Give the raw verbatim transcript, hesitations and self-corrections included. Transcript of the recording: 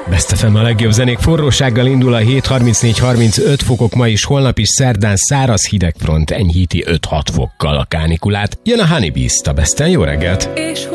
Best ef em a legjobb zenék forrósággal indul a hét, harmincnégy harmincöt fokok ma is, holnap is szerdán száraz hidegfront enyhíti öt-hat fokkal a kánikulát. Jön a Honey Beast a Besten, jó reggelt!